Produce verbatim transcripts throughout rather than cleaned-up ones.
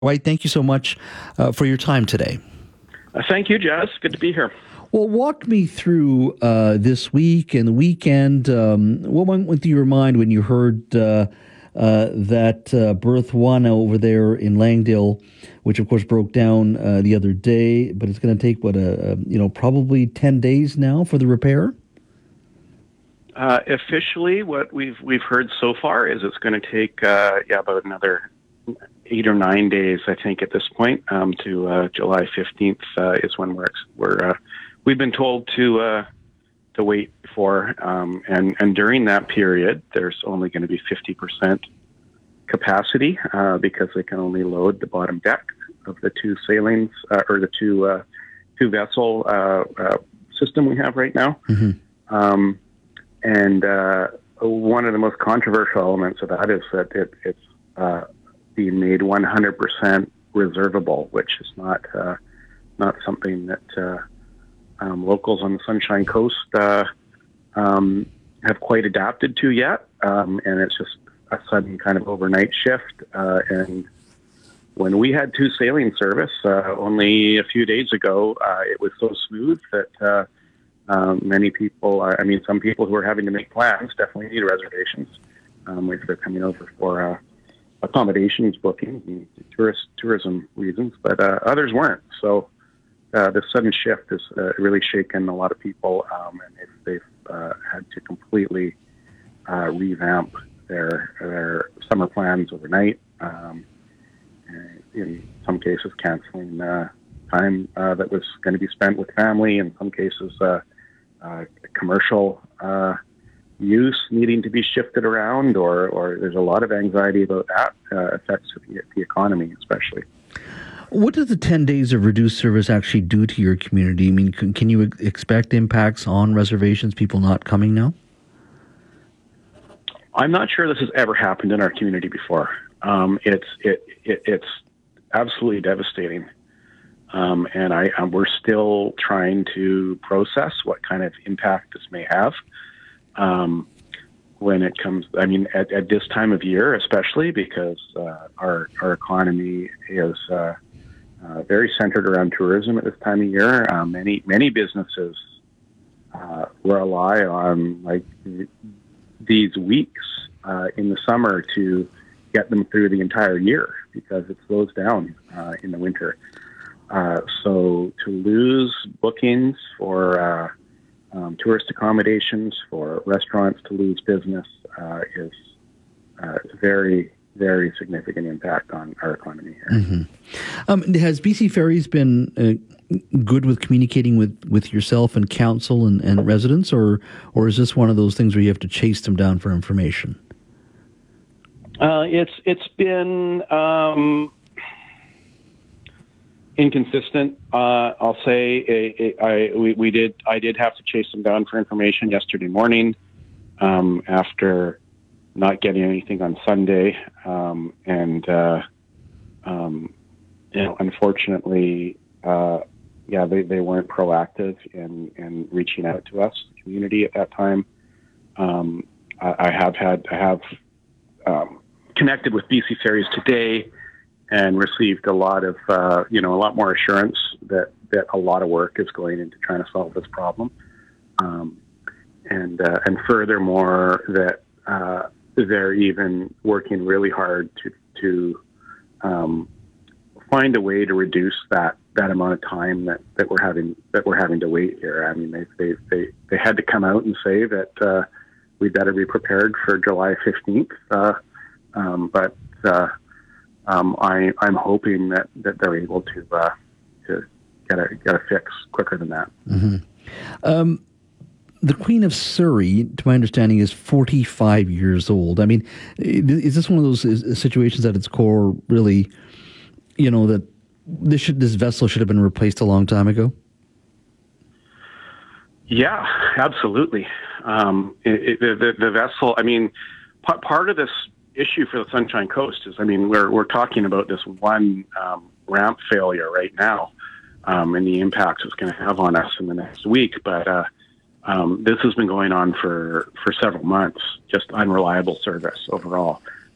White, thank you so much uh, for your time today. Uh, thank you, Jess. Good to be here. Well, walk me through uh, this week and the weekend. Um, what went through your mind when you heard uh, uh, that uh, berth one over there in Langdale, which of course broke down uh, the other day, but it's going to take what a, a you know probably ten days now for the repair? Uh, officially, what we've we've heard so far is it's going to take uh, yeah about another eight or nine days, I think, at this point. Um, to uh, July fifteenth uh, is when we're we're uh, we've been told to uh, to wait for, um, and and during that period, there's only going to be fifty percent capacity uh, because they can only load the bottom deck of the two sailings uh, or the two uh, two vessel uh, uh, system we have right now. Mm-hmm. Um, and uh, one of the most controversial elements of that is that it, it's uh, being made one hundred percent reservable, which is not uh, not something that uh, um, locals on the Sunshine Coast uh, um, have quite adapted to yet. Um, and it's just a sudden kind of overnight shift. Uh, and when we had two sailing service uh, only a few days ago, uh, it was so smooth that uh, um, many people, uh, I mean, some people who are having to make plans definitely need reservations um, if they're coming over for uh, accommodations bookings and tourist tourism reasons, but uh, others weren't. So uh, the sudden shift has uh, really shaken a lot of people, um, and they've, they've uh, had to completely uh, revamp their their summer plans overnight. Um, in some cases, canceling uh, time uh, that was going to be spent with family. In some cases, uh, uh, commercial uh, use needing to be shifted around, or, or there's a lot of anxiety about that uh, affects the, the economy, especially. What does the ten days of reduced service actually do to your community? I mean, can, can you expect impacts on reservations, people not coming now? I'm not sure this has ever happened in our community before. Um, it's it, it it's absolutely devastating, um, and I um, we're still trying to process what kind of impact this may have. Um, when it comes, I mean, at, at this time of year, especially because uh, our our economy is uh, uh, very centered around tourism at this time of year. Uh, many many businesses uh, rely on like th- these weeks uh, in the summer to get them through the entire year because it slows down uh, in the winter. Uh, so to lose bookings for uh, um, tourist accommodations, for restaurants to lose business uh, is uh, very, very significant impact on our economy here. Mm-hmm. Um, has B C Ferries been uh, good with communicating with, with yourself and council and, and residents, or or is this one of those things where you have to chase them down for information? Uh, it's it's been um, inconsistent. Uh, I'll say it, it, I we, we did I did have to chase them down for information yesterday morning um, after not getting anything on Sunday, um, and uh, um, you know, unfortunately, uh, yeah, they, they weren't proactive in, in reaching out to us, the community at that time. Um, I, I have had I have. Um, connected with B C Ferries today and received a lot of, uh, you know, a lot more assurance that, that a lot of work is going into trying to solve this problem. Um, and, uh, and furthermore, that, uh, they're even working really hard to, to, um, find a way to reduce that, that amount of time that, that we're having, that we're having to wait here. I mean, they, they, they, they had to come out and say that, uh, we better be prepared for July fifteenth. Uh, Um, but uh, um, I, I'm hoping that, that they're able to uh, to get a get a fix quicker than that. Mm-hmm. Um, the Queen of Surrey, to my understanding, is forty-five years old. I mean, is this one of those situations at its core, really, you know, that this should this vessel should have been replaced a long time ago? Yeah, absolutely. Um, it, it, the, the vessel. I mean, p- part of this issue for the Sunshine Coast is, I mean, we're we're talking about this one um, ramp failure right now, um, and the impacts it's going to have on us in the next week. But uh, um, this has been going on for, for several months, just unreliable service overall.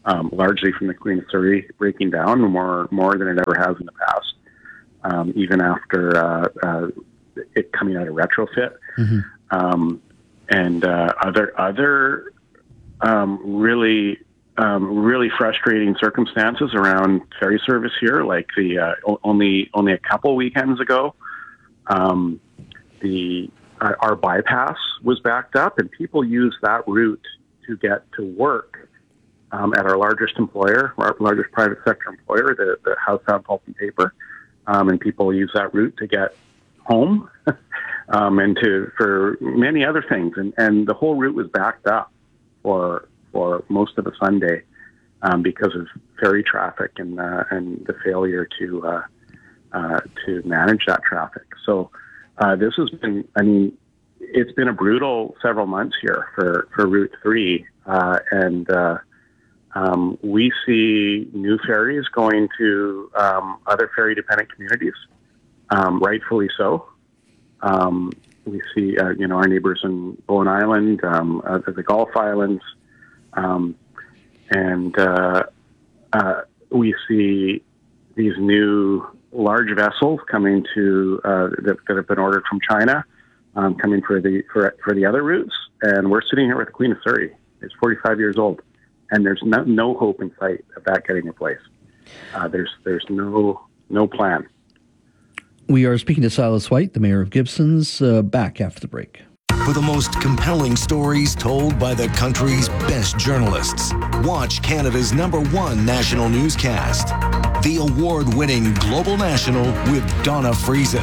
um, largely from the Queen of Surrey breaking down more more than it ever has in the past, um, even after uh, uh, it coming out of retrofit. Mm-hmm. Um, and uh, other other um, really um, really frustrating circumstances around ferry service here, like the uh, only only a couple weekends ago, um, the uh, our bypass was backed up, and people use that route to get to work um, at our largest employer, our largest private sector employer, the, the Housetown Pulp and Paper, um, and people use that route to get home. Um, and to for many other things, and, and the whole route was backed up for for most of the Sunday um, because of ferry traffic and uh, and the failure to uh, uh, to manage that traffic. So uh, this has been, I mean, it's been a brutal several months here for for Route Three, uh, and uh, um, we see new ferries going to um, other ferry dependent communities, um, rightfully so. Um, we see, uh, you know, our neighbors in Bowen Island, um, uh, the Gulf Islands, um, and uh, uh, we see these new large vessels coming to uh, that, that have been ordered from China, um, coming for the for, for the other routes. And we're sitting here with the Queen of Surrey. It's forty-five years old, and there's no, no hope in sight of that getting replaced. Uh, there's there's no no plan. We are speaking to Silas White, the mayor of Gibsons, uh, back after the break. For the most compelling stories told by the country's best journalists, watch Canada's number one national newscast, the award-winning Global National with Donna Friesen.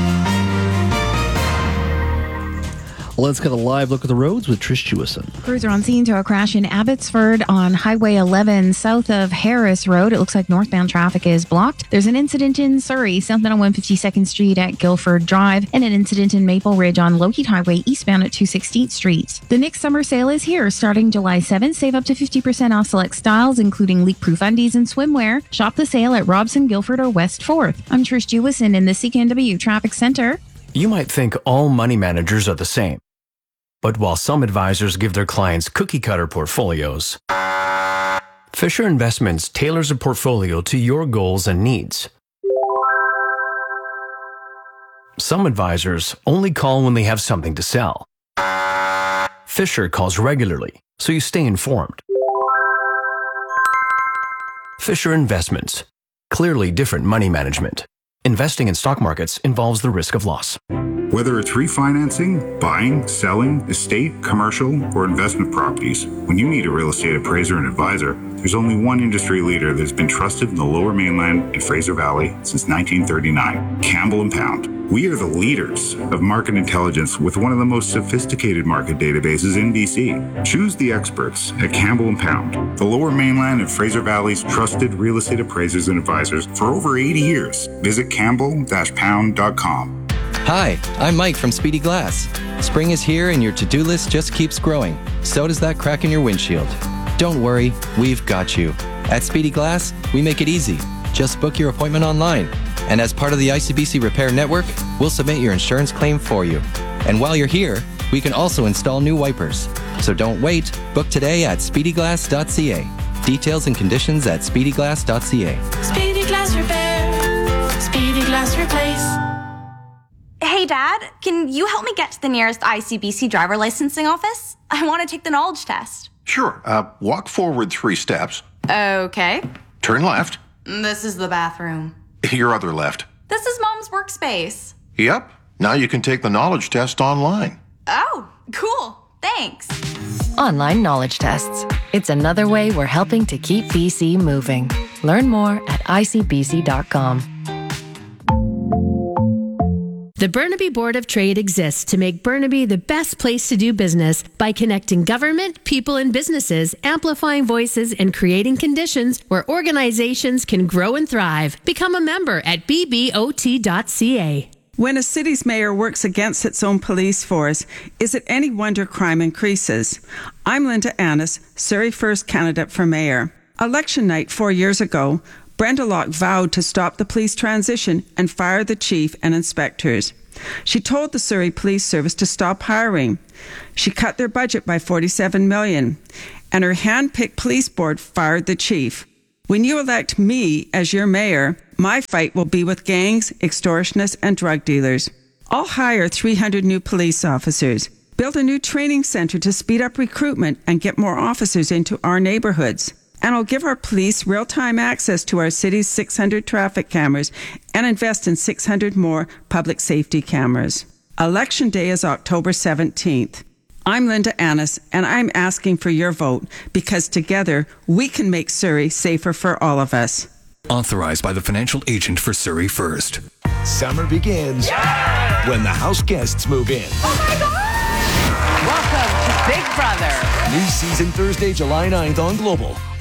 Let's get a live look at the roads with Trish Jewison. Crews are on scene to a crash in Abbotsford on Highway eleven south of Harris Road. It looks like northbound traffic is blocked. There's an incident in Surrey, southbound on one hundred fifty-second Street at Guildford Drive, and an incident in Maple Ridge on Lougheed Highway eastbound at two hundred sixteenth Street. The Nick Summer Sale is here starting July seventh. Save up to fifty percent off select styles, including leak-proof undies and swimwear. Shop the sale at Robson, Guildford, or West fourth. I'm Trish Jewison in the C K N W Traffic Center. You might think all money managers are the same. But while some advisors give their clients cookie-cutter portfolios, Fisher Investments tailors a portfolio to your goals and needs. Some advisors only call when they have something to sell. Fisher calls regularly, so you stay informed. Fisher Investments. Clearly different money management. Investing in stock markets involves the risk of loss. Whether it's refinancing, buying, selling, estate, commercial, or investment properties, when you need a real estate appraiser and advisor, there's only one industry leader that's been trusted in the Lower Mainland and Fraser Valley since nineteen thirty-nine, Campbell and Pound. We are the leaders of market intelligence with one of the most sophisticated market databases in B C. Choose the experts at Campbell and Pound, the Lower Mainland and Fraser Valley's trusted real estate appraisers and advisors for over eighty years. Visit campbell dash pound dot com. Hi, I'm Mike from Speedy Glass. Spring is here and your to-do list just keeps growing. So does that crack in your windshield. Don't worry, we've got you. At Speedy Glass, we make it easy. Just book your appointment online. And as part of the I C B C Repair Network, we'll submit your insurance claim for you. And while you're here, we can also install new wipers. So don't wait. Book today at speedy glass dot c a. Details and conditions at speedy glass dot c a. Speedy Glass Repair. Speedy Glass Replace. Hey, Dad, can you help me get to the nearest I C B C driver licensing office? I want to take the knowledge test. Sure. Uh, walk forward three steps. Okay. Turn left. This is the bathroom. Your other left. This is Mom's workspace. Yep. Now you can take the knowledge test online. Oh, cool. Thanks. Online knowledge tests. It's another way we're helping to keep B C moving. Learn more at I C B C dot com. The Burnaby Board of Trade exists to make Burnaby the best place to do business by connecting government, people, and businesses, amplifying voices, and creating conditions where organizations can grow and thrive. Become a member at b b o t dot c a. When a city's mayor works against its own police force, is it any wonder crime increases? I'm Linda Annis, Surrey First candidate for mayor. Election night four years ago, Brenda Locke vowed to stop the police transition and fire the chief and inspectors. She told the Surrey Police Service to stop hiring. She cut their budget by forty-seven million dollars. and her hand-picked police board fired the chief. When you elect me as your mayor, my fight will be with gangs, extortionists, and drug dealers. I'll hire three hundred new police officers, build a new training center to speed up recruitment and get more officers into our neighborhoods. And I'll give our police real-time access to our city's six hundred traffic cameras and invest in six hundred more public safety cameras. Election day is October seventeenth. I'm Linda Annis, and I'm asking for your vote because together we can make Surrey safer for all of us. Authorized by the financial agent for Surrey First. Summer begins yeah! when the house guests move in. Oh my God! Welcome to Big Brother. New season Thursday, July ninth on Global.